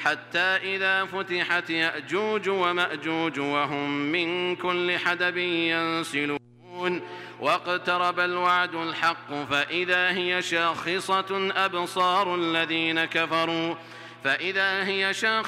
حتى إذا فتحت يأجوج ومأجوج وهم من كل حدب ينسلون واقترب الوعد الحق فإذا هي شاخصة أبصار الذين كفروا